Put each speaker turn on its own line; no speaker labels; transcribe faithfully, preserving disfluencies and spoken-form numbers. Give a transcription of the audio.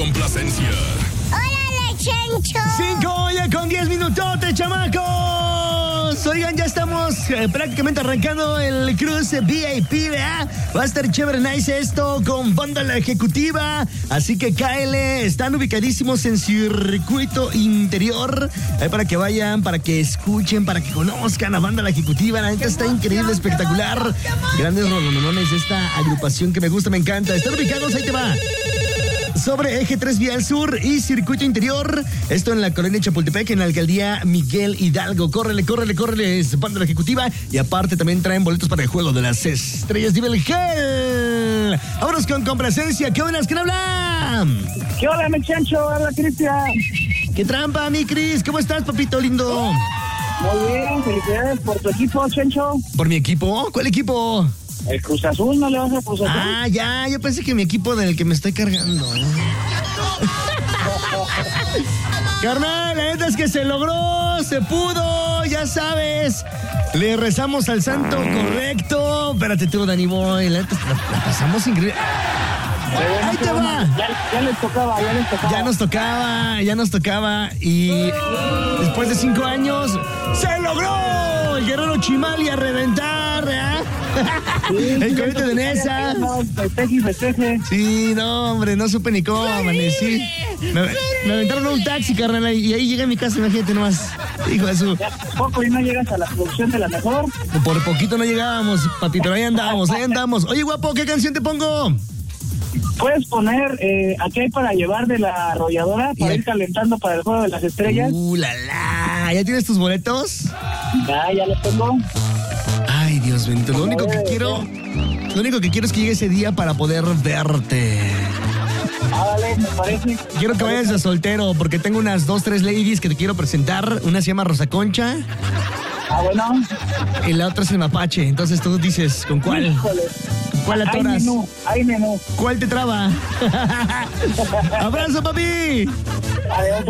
complacencia.
¡Órale, Chencho!
Cinco ya con diez minutotes, chamacos. Oigan, ya estamos eh, prácticamente arrancando el cruce V I P, ¿verdad? Va a estar chévere, nice esto con banda la ejecutiva. Así que cáele, están ubicadísimos en circuito interior. Ahí para que vayan, para que escuchen, para que conozcan a banda la ejecutiva. La neta está increíble, espectacular. Grandes rolonones, esta agrupación que me gusta, me encanta. Están ubicados, ahí te va. Sobre Eje tres Vía al Sur y Circuito Interior. Esto en la colonia Chapultepec, en la alcaldía Miguel Hidalgo. Córrele, córrele, córrele. Es banda la ejecutiva. Y aparte también traen boletos para el juego de las estrellas nivel Gel. Vámonos con complacencia. ¿Qué buenas? ¿Quién habla?
¿Qué hola, mi Chencho? Habla Cristian.
¿Qué trampa, mi Cris? ¿Cómo estás, papito lindo?
Muy bien, felicidades por tu equipo, Chencho.
¿Por mi equipo? ¿Cuál equipo?
El Cruz Azul, ¿no le vas a Cruz Azul?
Ah, ya, yo pensé que mi equipo del que me estoy cargando. Carnal, la neta es que se logró, se pudo, ya sabes. Le rezamos al santo correcto. Espérate tú, Danny Boy, la neta la, la pasamos increíble. Ahí te va.
Ya, ya les tocaba, ya les tocaba.
Ya nos tocaba, ya nos tocaba. Y después de cinco años, ¡se logró! El guerrero Chimali a reventar, ¿eh? Sí, el cohete de Nesa.
Festeje y festeje.
Sí, no, hombre, no supe ni cómo amanecí. Me, me aventaron a un taxi, carnal, y ahí llegué a mi casa, imagínate nomás. Hijo de su.
Ya, poco y no llegas a la producción de la mejor.
Por poquito no llegábamos, papi, pero ahí andamos, ahí andamos. Oye, guapo, ¿qué canción te pongo?
Puedes poner, eh, aquí hay para llevar de la arrolladora, para ir calentando para el juego de las estrellas.
Uh, la, la. ¿Ya tienes tus boletos?
Ya, ya los tengo.
Ay, Dios bendito. Lo único que quiero, lo único que quiero es que llegue ese día para poder verte.
Ah, dale, me parece.
Quiero que vayas de soltero, porque tengo unas dos, tres ladies que te quiero presentar. Una se llama Rosa Concha.
Ah, bueno.
Y la otra es el Mapache. Entonces tú dices, ¿con cuál?
Híjole.
¿Cuál atoras?
Hay menú, hay menú.
¿Cuál te traba? ¡Abrazo, papi!
Adiós.